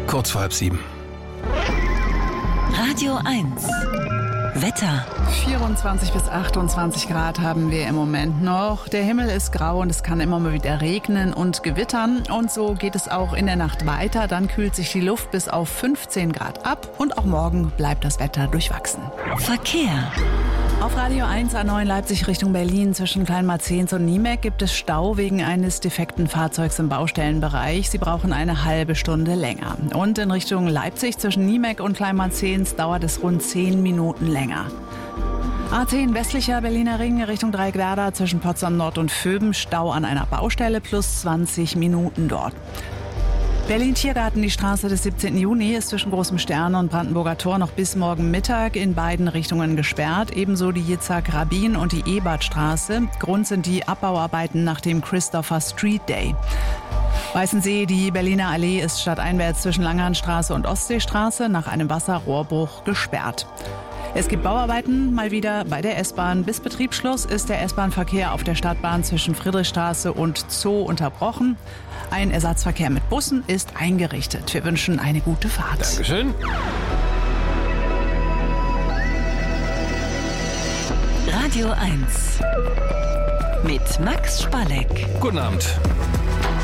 Kurz vor 6:30. Radio 1. Wetter. 24 bis 28 Grad haben wir im Moment noch. Der Himmel ist grau und es kann immer mal wieder regnen und gewittern. Und so geht es auch in der Nacht weiter. Dann kühlt sich die Luft bis auf 15 Grad ab. Und auch morgen bleibt das Wetter durchwachsen. Verkehr. Auf Radio 1 A9 Leipzig Richtung Berlin zwischen Kleinmarzens und Niemek gibt es Stau wegen eines defekten Fahrzeugs im Baustellenbereich. Sie brauchen eine halbe Stunde länger. Und in Richtung Leipzig zwischen Niemek und Kleinmarzens dauert es rund 10 Minuten länger. A10 westlicher Berliner Ring Richtung Dreieckwerder zwischen Potsdam Nord und Vöben. Stau an einer Baustelle plus 20 Minuten dort. Berlin-Tiergarten, die Straße des 17. Juni, ist zwischen Großem Stern und Brandenburger Tor noch bis morgen Mittag in beiden Richtungen gesperrt. Ebenso die Yitzhak-Rabin und die Ebertstraße. Grund sind die Abbauarbeiten nach dem Christopher Street Day. Weißensee, die Berliner Allee ist stadteinwärts zwischen Langhahnstraße und Ostseestraße nach einem Wasserrohrbruch gesperrt. Es gibt Bauarbeiten mal wieder bei der S-Bahn. Bis Betriebsschluss ist der S-Bahn-Verkehr auf der Stadtbahn zwischen Friedrichstraße und Zoo unterbrochen. Ein Ersatzverkehr mit Bussen ist eingerichtet. Wir wünschen eine gute Fahrt. Dankeschön. Radio 1 mit Max Spalleck. Guten Abend.